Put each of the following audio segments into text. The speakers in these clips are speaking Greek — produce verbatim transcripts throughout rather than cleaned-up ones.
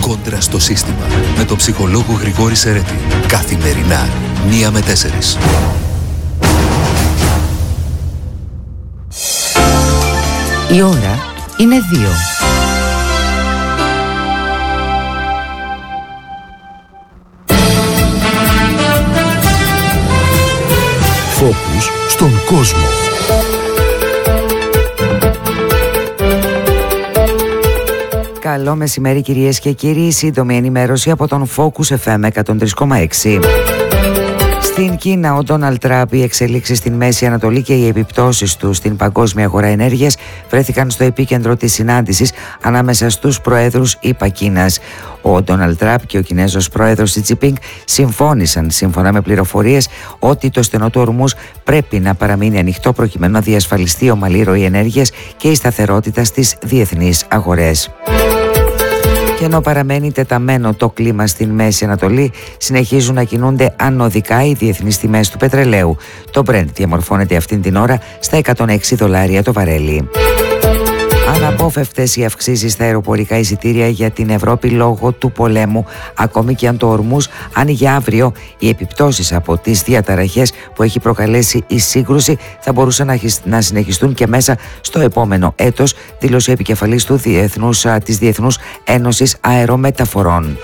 Κόντρα στο σύστημα με τον ψυχολόγο Γρηγόρη Σερέτη. Καθημερινά, μία με τέσσερις. Η ώρα είναι δύο. Φόκους στον κόσμο. Καλό μεσημέρι κυρίες και κύριοι, σύντομη ενημέρωση από τον Focus εφ εμ εκατόν τρία κόμμα έξι. Στην Κίνα, ο Ντόναλντ Τραμπ, οι εξελίξεις στην Μέση Ανατολή και οι επιπτώσεις του στην παγκόσμια αγορά ενέργειας βρέθηκαν στο επίκεντρο της συνάντησης ανάμεσα στους προέδρους ΗΠΑ Κίνας. Ο Ντόναλντ Τραμπ και ο Κινέζος πρόεδρος Σι Τζινπίνγκ συμφώνησαν, σύμφωνα με πληροφορίες, ότι το στενό του ορμούς πρέπει να παραμείνει ανοιχτό προκειμένου να διασφαλιστεί η ομαλή ροή ενέργειας και η σταθερότητα στις διεθνείς αγορές. Και ενώ παραμένει τεταμένο το κλίμα στην Μέση Ανατολή, συνεχίζουν να κινούνται ανωδικά οι διεθνείς τιμές του πετρελαίου. Το Brent διαμορφώνεται αυτήν την ώρα στα εκατόν έξι δολάρια το βαρέλι. Αναπόφευκτες οι αυξήσεις στα αεροπορικά εισιτήρια για την Ευρώπη λόγω του πολέμου. Ακόμη και αν το ορμούς άνοιγε αύριο, οι επιπτώσεις από τις διαταραχές που έχει προκαλέσει η σύγκρουση θα μπορούσαν να συνεχιστούν και μέσα στο επόμενο έτος, δήλωσε ο επικεφαλής του Διεθνούς, της Διεθνούς Ένωσης Αερομεταφορών.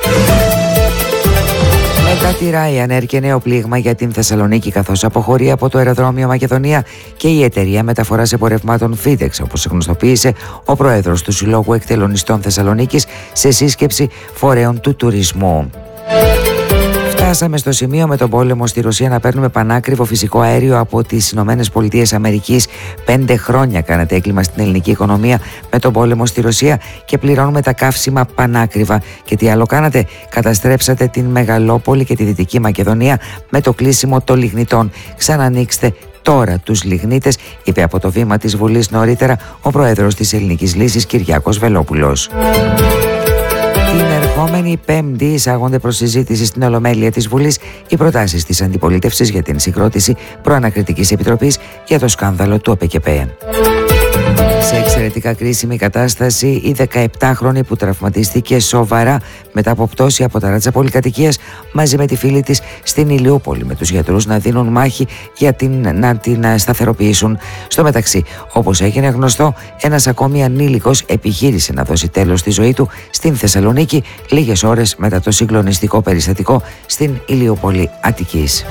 Μετά τη Ryanair ανέρκε νέο πλήγμα για την Θεσσαλονίκη, καθώς αποχωρεί από το αεροδρόμιο Μακεδονία και η εταιρεία μεταφοράς εμπορευμάτων FedEx, όπως γνωστοποίησε ο πρόεδρος του Συλλόγου Εκτελονιστών Θεσσαλονίκης σε σύσκεψη φορέων του τουρισμού. Φτάσαμε στο σημείο με τον πόλεμο στη Ρωσία να παίρνουμε πανάκριβο φυσικό αέριο από τις Ηνωμένες Πολιτείες Αμερικής. Πέντε χρόνια κάνατε έγκλημα στην ελληνική οικονομία με τον πόλεμο στη Ρωσία και πληρώνουμε τα καύσιμα πανάκριβα. Και τι άλλο κάνατε? Καταστρέψατε την Μεγαλόπολη και τη Δυτική Μακεδονία με το κλείσιμο των λιγνητών. Ξανανοίξτε τώρα τους λιγνίτες, είπε από το βήμα της Βουλής νωρίτερα ο πρόεδρος της Ελληνικής Λύσης Κυριάκος Βελόπουλος. Την ερχόμενη Πέμπτη εισάγονται προς συζήτηση στην Ολομέλεια της Βουλής οι προτάσεις της αντιπολίτευσης για την συγκρότηση προανακριτικής επιτροπής για το σκάνδαλο του ΟΠΕΚΕΠΕ. Σε εξαιρετικά κρίσιμη κατάσταση η δεκαεπτάχρονη που τραυματίστηκε σοβαρά μετά από πτώση από ταράτσα πολυκατοικίας μαζί με τη φίλη της στην Ηλιούπολη, με τους γιατρούς να δίνουν μάχη για την, να την σταθεροποιήσουν. Στο μεταξύ, όπως έγινε γνωστό, ένας ακόμη ανήλικος επιχείρησε να δώσει τέλος στη ζωή του στην Θεσσαλονίκη λίγες ώρες μετά το συγκλονιστικό περιστατικό στην Ηλιούπολη Αττικής.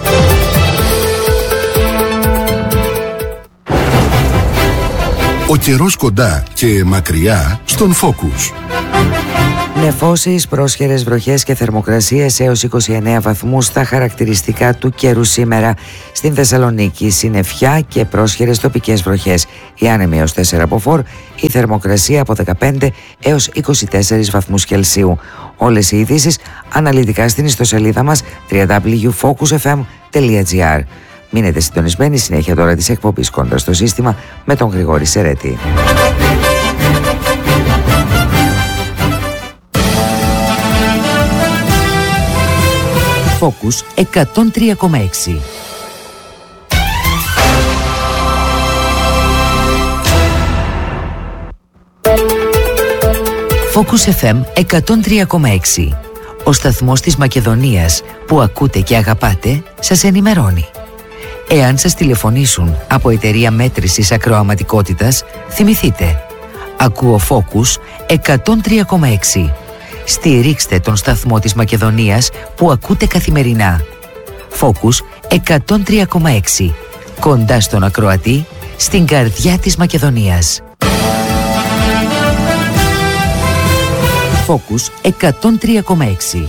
Ο καιρός κοντά και μακριά στον Focus. Νεφώσεις, πρόσχερες βροχές και θερμοκρασίες έως είκοσι εννέα βαθμούς στα χαρακτηριστικά του καιρού σήμερα. Στην Θεσσαλονίκη συννεφιά και πρόσχερες τοπικές βροχές. Η άνεμη έως τέσσερα από φορ, η θερμοκρασία από δεκαπέντε έως είκοσι τέσσερα βαθμούς Κελσίου. Όλες οι ειδήσεις αναλυτικά στην ιστοσελίδα μας double-u double-u double-u τελεία focus f m τελεία g r. Μείνετε συντονισμένοι, συνέχεια τώρα της εκπομπής Κόντρα στο σύστημα με τον Γρηγόρη Σερέτη. Focus εκατόν τρία κόμμα έξι. Focus εφ εμ εκατόν τρία κόμμα έξι. Ο σταθμός της Μακεδονίας που ακούτε και αγαπάτε σας ενημερώνει. Εάν σας τηλεφωνήσουν από εταιρεία μέτρησης ακροαματικότητας, θυμηθείτε. Ακούω Focus εκατόν τρία κόμμα έξι. Στηρίξτε τον σταθμό της Μακεδονίας που ακούτε καθημερινά. Focus εκατόν τρία κόμμα έξι. Κοντά στον ακροατή, στην καρδιά της Μακεδονίας. Focus εκατόν τρία κόμμα έξι.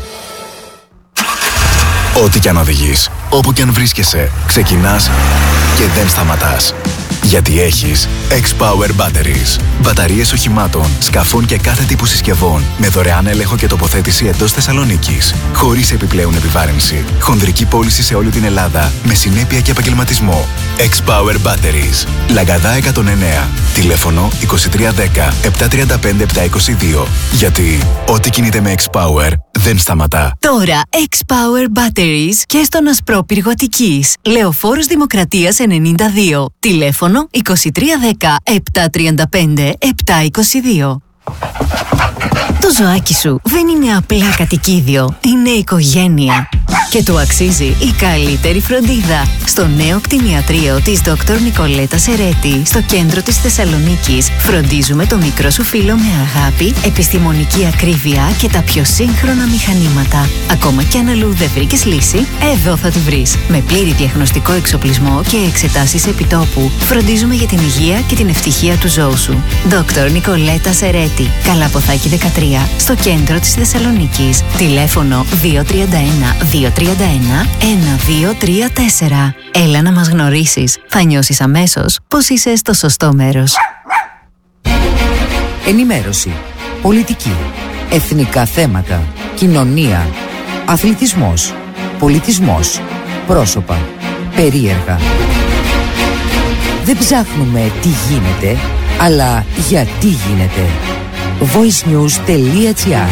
Ό,τι κι αν οδηγείς, όπου κι αν βρίσκεσαι, ξεκινάς και δεν σταματάς. Γιατί έχεις X-Power Batteries. Μπαταρίες οχημάτων, σκαφών και κάθε τύπου συσκευών με δωρεάν έλεγχο και τοποθέτηση εντός Θεσσαλονίκης. Χωρίς επιπλέον επιβάρυνση. Χονδρική πώληση σε όλη την Ελλάδα με συνέπεια και επαγγελματισμό. X-Power Batteries. Λαγκαδά εκατόν εννέα. Τηλέφωνο είκοσι τρία δέκα επτακόσια τριάντα πέντε επτακόσια είκοσι δύο. Γιατί ό,τι κινείται με X-Power δεν σταματά. Τώρα X-Power Batteries και στον Ασπρόπυργο Αττικής. Λεωφόρος Δημοκρατίας ενενήντα δύο. Τηλέφωνο είκοσι τρία δέκα επτακόσια τριάντα πέντε επτακόσια είκοσι δύο. Το Το ζωάκι σου δεν είναι απλά κατοικίδιο, είναι οικογένεια. Και του αξίζει η καλύτερη φροντίδα. Στο νέο κτηνιατρίο της Δόκτωρ Νικολέτα Σερέτη, στο κέντρο της Θεσσαλονίκης, φροντίζουμε το μικρό σου φίλο με αγάπη, επιστημονική ακρίβεια και τα πιο σύγχρονα μηχανήματα. Ακόμα κι αν αλλού δεν βρήκες λύση, εδώ θα τη βρεις. Με πλήρη διαγνωστικό εξοπλισμό και εξετάσεις επιτόπου, φροντίζουμε για την υγεία και την ευτυχία του ζώου σου. Δόκτωρ Νικολέτα Σερέτη, Καλαποθάκη δεκατρία, στο κέντρο της Θεσσαλονίκης. Τηλέφωνο δύο τρία ένα δύο τρία ένα ένα δύο τρία τέσσερα. Έλα να μας γνωρίσεις. Θα νιώσεις αμέσως πως είσαι στο σωστό μέρος. Ενημέρωση, πολιτική, εθνικά θέματα, κοινωνία, αθλητισμός, πολιτισμός, πρόσωπα, περίεργα. Δεν ψάχνουμε τι γίνεται, αλλά γιατί γίνεται. voicenews.gr.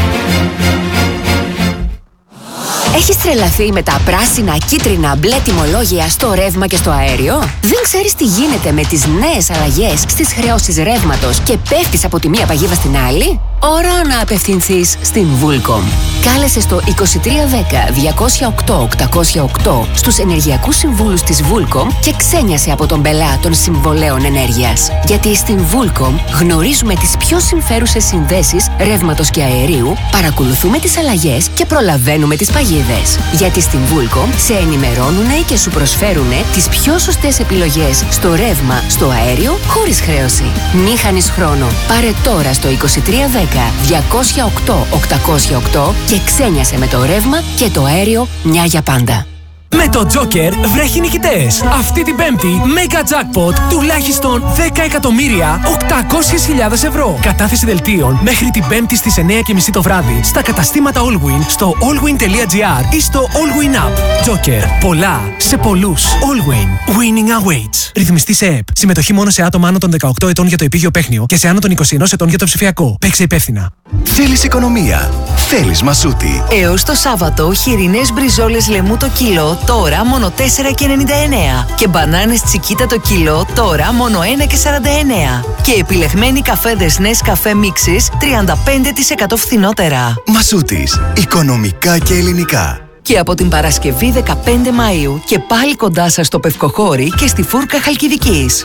Έχεις τρελαθεί με τα πράσινα, κίτρινα, μπλε τιμολόγια στο ρεύμα και στο αέριο? Δεν ξέρεις τι γίνεται με τις νέες αλλαγές στις χρεώσεις ρεύματος και πέφτεις από τη μία παγίδα στην άλλη? Ώρα να απευθυνθείς στην Vulcom. Κάλεσε στο είκοσι τρία δέκα διακόσια οκτώ οκτακόσια οκτώ στους ενεργειακούς συμβούλους της Vulcom και ξένιασε από τον πελά των συμβολέων ενέργειας. Γιατί στην Vulcom γνωρίζουμε τις πιο συμφέρουσες συνδέσεις ρεύματος και αερίου, παρακολουθούμε τις αλλαγές και προλαβαίνουμε τις παγίδες. Γιατί στην Vulcom σε ενημερώνουνε και σου προσφέρουνε τις πιο σωστές επιλογές στο ρεύμα, στο αέριο, χωρίς χρέωση. Μη χάνεις χρόνο. Πάρε τώρα στο είκοσι τρία δέκα διακόσια οκτώ οκτακόσια οκτώ και ξένιασε με το ρεύμα και το αέριο μια για πάντα. Με το Joker βρέχει νικητές. Αυτή την Πέμπτη, Mega Jackpot τουλάχιστον δέκα εκατομμύρια οκτακόσιες χιλιάδες ευρώ. Κατάθεση δελτίων μέχρι την Πέμπτη στις εννιά και μισή το βράδυ στα καταστήματα Allwin, στο allwin.gr ή στο Allwin App. Joker. Πολλά σε πολλούς. Allwin. Winning awaits. Ρυθμιστή σε ΕΠ. Συμμετοχή μόνο σε άτομα άνω των δεκαοκτώ ετών για το επίγειο παίχνιο και σε άνω των είκοσι ένα ετών για το ψηφιακό. Παίξε υπεύθυνα. Θέλεις οικονομία. Θέλεις Μασούτη. Έως το Σάββατο, χοιρινές μπριζόλες λεμού το κιλό, τώρα μόνο τέσσερα και ενενήντα εννέα. Και μπανάνες τσικίτα το κιλό, τώρα μόνο ένα και σαράντα εννέα. Και επιλεγμένοι καφέδες Nescafé Mixes τριάντα πέντε τοις εκατό φθηνότερα. Μασούτης. Οικονομικά και ελληνικά. Και από την Παρασκευή δεκαπέντε Μαΐου και πάλι κοντά σας στο Πευκοχώρι και στη Φούρκα Χαλκιδικής.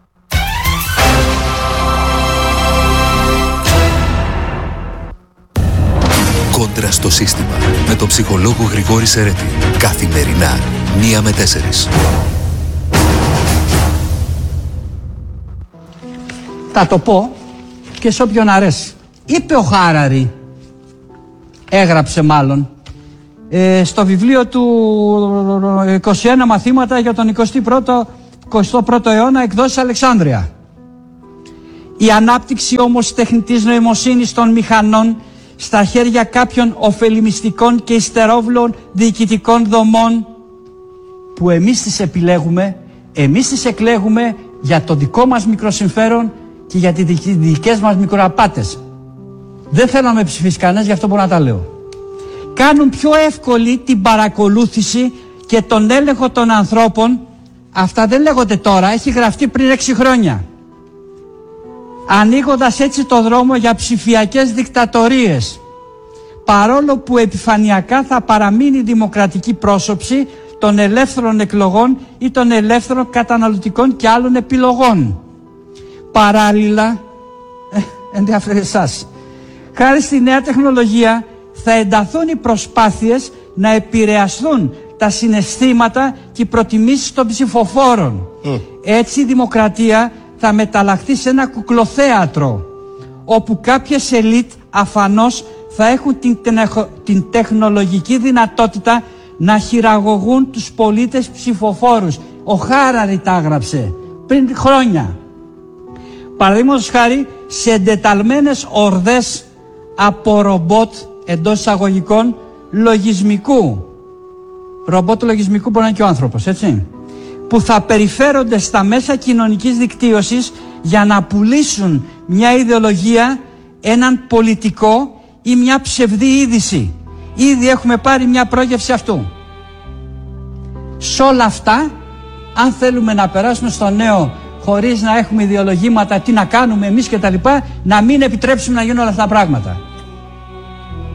Κόντρα στο σύστημα με τον ψυχολόγο Γρηγόρη Σερέτη. Καθημερινά, μία με τέσσερις. Θα το πω και σε όποιον αρέσει. Είπε ο Χάραρη, έγραψε μάλλον, ε, στο βιβλίο του είκοσι ένα μαθήματα για τον εικοστό πρώτο, εικοστό πρώτο αιώνα, εκδόσεις Αλεξάνδρεια. Η ανάπτυξη όμως τεχνητής νοημοσύνης των μηχανών στα χέρια κάποιων ωφελημιστικών και υστερόβλων διοικητικών δομών που εμείς τις επιλέγουμε, εμείς τις εκλέγουμε για το δικό μας μικροσυμφέρον και για τις δικές μας μικροαπάτες. Δεν θέλω να με ψηφίσει κανένας, γι' αυτό μπορώ να τα λέω. Κάνουν πιο εύκολη την παρακολούθηση και τον έλεγχο των ανθρώπων. Αυτά δεν λέγονται τώρα, έχει γραφτεί πριν έξι χρόνια. Ανοίγοντας έτσι το δρόμο για ψηφιακές δικτατορίες, παρόλο που επιφανειακά θα παραμείνει η δημοκρατική πρόσωψη των ελεύθερων εκλογών ή των ελεύθερων καταναλωτικών και άλλων επιλογών. Παράλληλα, ε, ενδιαφέρει εσάς, χάρη στη νέα τεχνολογία θα ενταθούν οι προσπάθειες να επηρεαστούν τα συναισθήματα και οι προτιμήσεις των ψηφοφόρων. Mm. Έτσι η δημοκρατία θα μεταλλαχθεί σε ένα κουκλοθέατρο, όπου κάποιες ελίτ αφανώς θα έχουν την, τενεχο, την τεχνολογική δυνατότητα να χειραγωγούν τους πολίτες ψηφοφόρους. Ο Χάραρη τα έγραψε πριν χρόνια. Παραδείγματος χάρη, σε εντεταλμένες ορδές από ρομπότ, εντός εισαγωγικών, λογισμικού. Ρομπότ λογισμικού μπορεί να είναι και ο άνθρωπος, έτσι, που θα περιφέρονται στα μέσα κοινωνικής δικτύωσης για να πουλήσουν μια ιδεολογία, έναν πολιτικό ή μια ψευδή είδηση. Ήδη έχουμε πάρει μια πρόγευση αυτού. Σε όλα αυτά, αν θέλουμε να περάσουμε στο νέο χωρίς να έχουμε ιδεολογήματα, τι να κάνουμε εμείς και τα λοιπά, να μην επιτρέψουμε να γίνουν όλα αυτά τα πράγματα.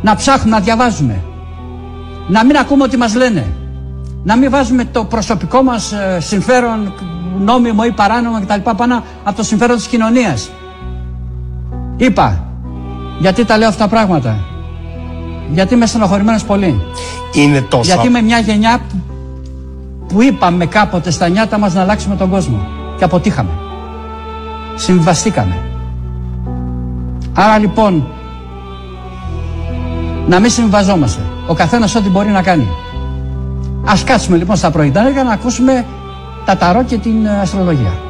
Να ψάχνουμε, να διαβάζουμε. Να μην ακούμε ό,τι μας λένε. Να μην βάζουμε το προσωπικό μας συμφέρον, νόμιμο ή παράνομο κτλ. Πάνω από το συμφέρον της κοινωνίας. Είπα, γιατί τα λέω αυτά τα πράγματα. Γιατί είμαι στενοχωρημένος πολύ. Είναι τόσο. Γιατί είμαι μια γενιά που, που είπαμε κάποτε στα νιάτα μας να αλλάξουμε τον κόσμο. Και αποτύχαμε. Συμβαστήκαμε. Άρα λοιπόν, να μην συμβαζόμαστε. Ο καθένας ό,τι μπορεί να κάνει. Ας κάτσουμε λοιπόν στα πρωινά για να ακούσουμε τα ταρό και την αστρολογία.